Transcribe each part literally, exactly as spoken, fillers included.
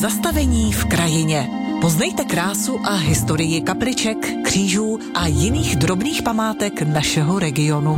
Zastavení v krajině. Poznejte krásu a historii kapliček, křížů a jiných drobných památek našeho regionu.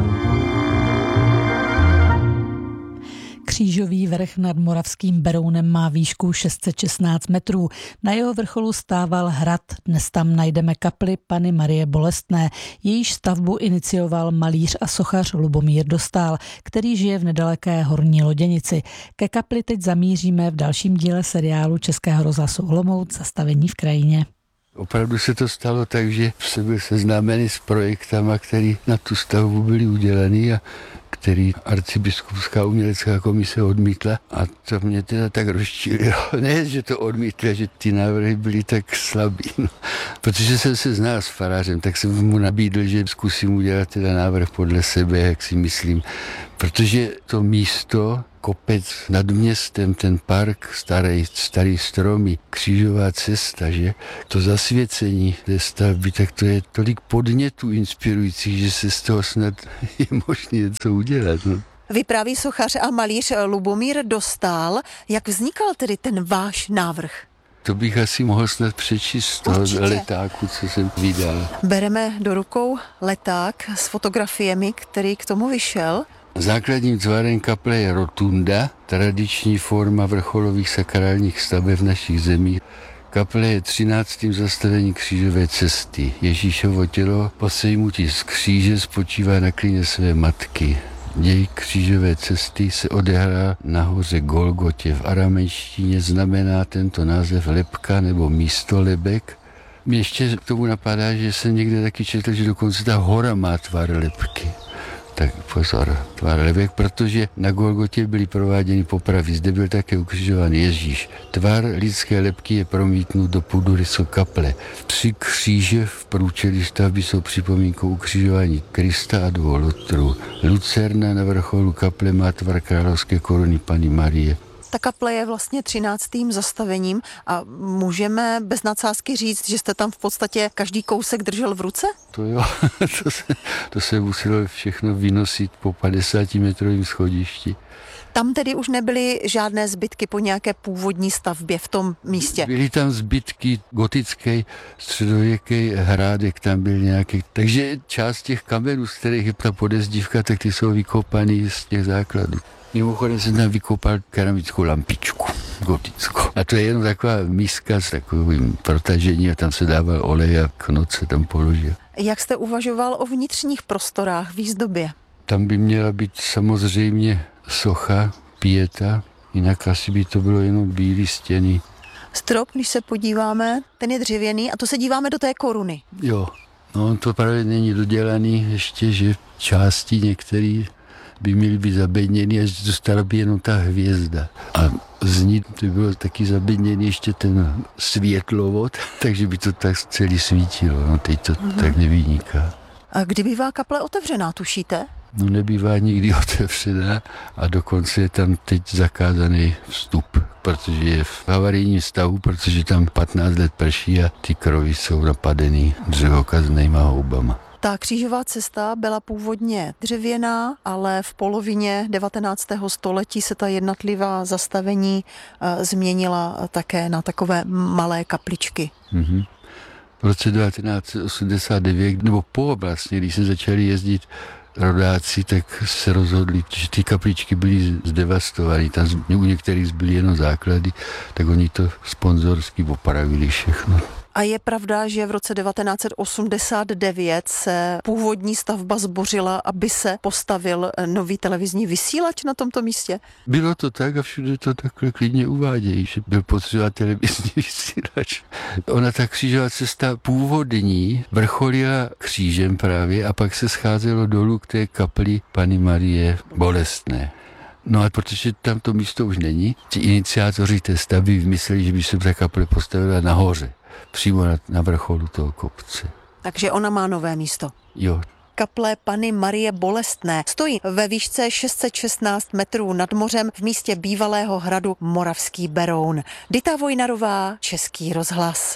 Křížový vrch nad Moravským Berounem má výšku šest set šestnáct metrů. Na jeho vrcholu stával hrad. Dnes tam najdeme kapli Panny Marie Bolestné. Jejíž stavbu inicioval malíř a sochař Lubomír Dostál, který žije v nedaleké Horní Loděnici. Ke kapli teď zamíříme v dalším díle seriálu Českého rozhlasu Olomouc Zastavení v krajině. Opravdu se to stalo tak, že jsem byl seznámený s projektama, které na tu stavbu byly udělaný a který arcibiskupská umělecká komise odmítla, a to mě teda tak rozčílilo. Ne, že to odmítla, že ty návrhy byly tak slabý. No. Protože jsem se znal s farářem, tak jsem mu nabídl, že zkusím udělat teda návrh podle sebe, jak si myslím. Protože to místo, kopec nad městem, ten park, starý, starý stromy, křížová cesta, že? To zasvěcení té stavby, tak to je tolik podnětů inspirujících, že se z toho snad je možné něco udělat. No. Vypráví sochař a malíř Lubomír Dostál. Jak vznikal tedy ten váš návrh? To bych asi mohl snad přečíst z toho Určitě. letáku, co jsem vydal. Bereme do rukou leták s fotografiemi, který k tomu vyšel. Základním tvarem kaple je rotunda, tradiční forma vrcholových sakrálních staveb v našich zemích. Kaple je třináctým zastavení křížové cesty. Ježíšovo tělo po sejmutí z kříže spočívá na klíně své matky. Děj křížové cesty se odehrá na hoře Golgotě. V aramejštině znamená tento název lebka nebo místo lebek. Mě ještě k tomu napadá, že jsem někde taky četl, že dokonce ta hora má tvar lebky. Tak pozor, tvar lebek, protože na Golgotě byly prováděny popravy. Zde byl také ukřižován Ježíš. Tvar lidské lebky je promítnut do půdorysu kaple. Tři kříže v průčelí stavby jsou připomínkou ukřižování Krista a dvou lotrů. Lucerna na vrcholu kaple má tvar královské koruny Panny Marie. Ta kaple je vlastně třináctým zastavením a můžeme bez nadsázky říct, že jste tam v podstatě každý kousek držel v ruce? To jo, to se, to se muselo všechno vynosit po padesátimetrovém schodišti. Tam tedy už nebyly žádné zbytky po nějaké původní stavbě v tom místě? Byly tam zbytky gotické, středověký hrádek tam byl nějaký. Takže část těch kamenů, z kterých je ta podezdívka, tak ty jsou vykopaný z těch základů. Mimochodem jsem tam vykopal keramickou lampičku gotickou. A to je jenom taková míska s takovým protažením a tam se dával olej a knot se tam položil. Jak jste uvažoval o vnitřních prostorách, výzdobě? Tam by měla být samozřejmě socha, pieta, jinak asi by to bylo jenom bílé stěny. Strop, když se podíváme, ten je dřevěný a to se díváme do té koruny. Jo, no to právě není dodělaný ještě, že části některé by měly být zabedněny, až zůstala by jenom ta hvězda. A z ní by bylo taky zabedněný ještě ten světlovod, takže by to tak celý svítilo. No teď to mm-hmm. tak nevyniká. A kdy bývá kaple otevřená, tušíte? No nebývá nikdy otevřená a dokonce je tam teď zakázaný vstup, protože je v havarijním stavu, protože tam patnáct let prší a ty krovy jsou napadený dřevokaznýma houbama. Ta křížová cesta byla původně dřevěná, ale v polovině devatenáctého století se ta jednotlivá zastavení e, změnila také na takové malé kapličky. Mm-hmm. V roce devatenáct set osmdesát devět, nebo po vlastně, když se začali jezdit rodáci, tak se rozhodli, že ty kapličky byly zdevastované. Tam u některých byly jenom základy, tak oni to sponzorsky opravili všechno. A je pravda, že v roce devatenáct set osmdesát devět se původní stavba zbořila, aby se postavil nový televizní vysílač na tomto místě? Bylo to tak a všude to takhle klidně uvádějí, že byl potřeba televizní vysílač. Ona ta křížová cesta původní vrcholila křížem právě a pak se scházelo dolů k té kapli Panny Marie Bolestné. No a protože tam to místo už není, ti iniciátoři té stavby vymysleli, že by se ta kaple postavila nahoře. Přímo na, na vrcholu toho kopce. Takže ona má nové místo. Jo. Kaple Panny Marie Bolestné stojí ve výšce šest set šestnáct metrů nad mořem v místě bývalého hradu Moravský Beroun. Dita Vojnarová, Český rozhlas.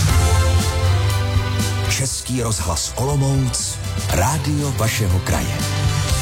Český rozhlas Olomouc, rádio vašeho kraje.